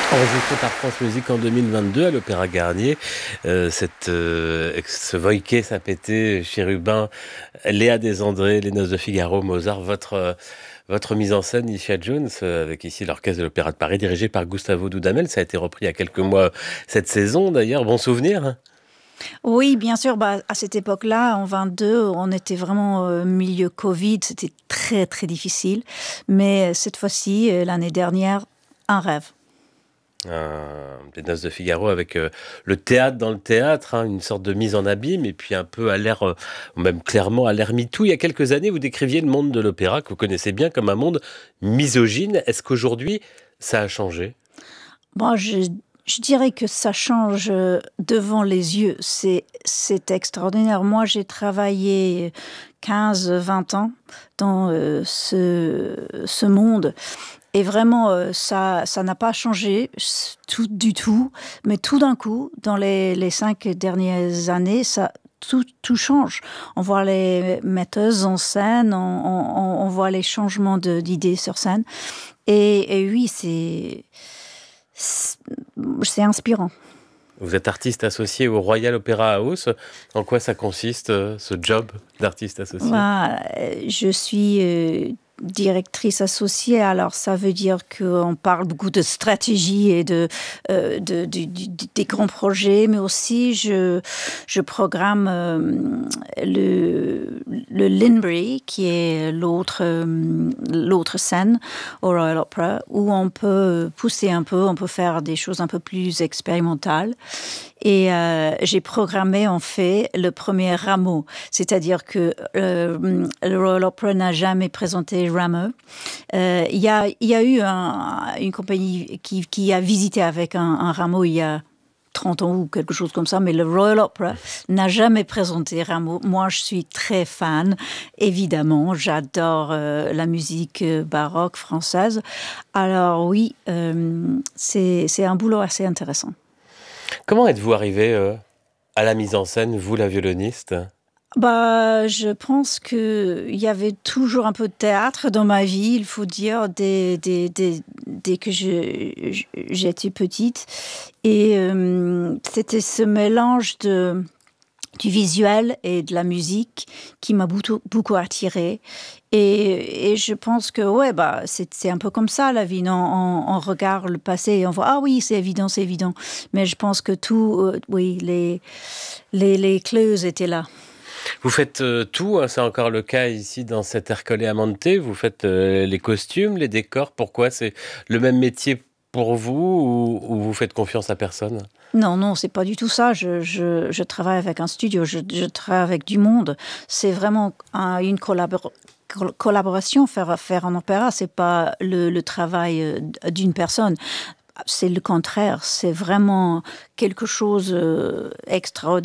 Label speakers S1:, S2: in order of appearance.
S1: Enregistré par France Musique en 2022 à l'Opéra Garnier, ce Voïké Sapété, Chérubin, Léa Desandré, Les Noces de Figaro, Mozart, votre mise en scène, Isha Jones, avec ici l'Orchestre de l'Opéra de Paris, dirigé par Gustavo Dudamel. Ça a été repris il y a quelques mois cette saison d'ailleurs. Bon souvenir?
S2: Oui, bien sûr. À cette époque-là, en 22, on était vraiment milieu Covid. C'était très, très difficile. Mais cette fois-ci, l'année dernière, un rêve.
S1: Les Noces de Figaro avec le théâtre dans le théâtre, hein, une sorte de mise en abîme et puis un peu à l'air, même clairement à l'air MeToo. Il y a quelques années, vous décriviez le monde de l'opéra que vous connaissez bien comme un monde misogyne. Est-ce qu'aujourd'hui, ça a changé?
S2: Bon, je dirais que ça change devant les yeux. C'est extraordinaire. Moi, j'ai travaillé 15, 20 ans dans ce monde. Et vraiment, ça n'a pas changé du tout. Mais tout d'un coup, dans les 5 dernières années, tout change. On voit les metteuses en scène, on voit les changements d'idées sur scène. Et oui, c'est inspirant.
S1: Vous êtes artiste associé au Royal Opera House. En quoi ça consiste, ce job d'artiste associé?
S2: Je suis directrice associée, alors ça veut dire qu'on parle beaucoup de stratégie et des grands projets, mais aussi je programme le Linbury, qui est l'autre scène au Royal Opera, où on peut pousser un peu, on peut faire des choses un peu plus expérimentales. Et j'ai programmé en fait le premier Rameau, c'est-à-dire que le Royal Opera n'a jamais présenté Rameau. Il y a eu une compagnie qui a visité avec un Rameau il y a 30 ans ou quelque chose comme ça, mais le Royal Opera n'a jamais présenté Rameau. Moi, je suis très fan, évidemment. J'adore la musique baroque française. Alors oui, c'est un boulot assez intéressant.
S1: Comment êtes-vous arrivé à la mise en scène, vous, la violoniste?
S2: Je pense qu'il y avait toujours un peu de théâtre dans ma vie, il faut dire, dès que j'étais petite. Et c'était ce mélange du visuel et de la musique qui m'a beaucoup attirée. Et je pense que c'est un peu comme ça la vie. On regarde le passé et on voit ah oui, c'est évident, c'est évident. Mais je pense que tout, oui, les clés étaient là.
S1: Vous faites tout, hein, c'est encore le cas ici dans cet Ercole Amante. Vous faites les costumes, les décors. Pourquoi? C'est le même métier pour vous ou vous faites confiance à personne?
S2: Non, c'est pas du tout ça. Je travaille avec un studio, je travaille avec du monde. C'est vraiment une collaboration. Faire un opéra, c'est pas le travail d'une personne. C'est le contraire. C'est vraiment quelque chose d'extraordinaire.